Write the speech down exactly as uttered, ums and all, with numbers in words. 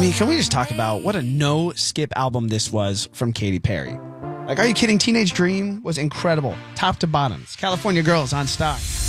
mean, can we just talk about what a no-skip album this was from Katy Perry? Like, are you kidding? Teenage Dream was incredible. Top to bottom. It's California Girls on Star.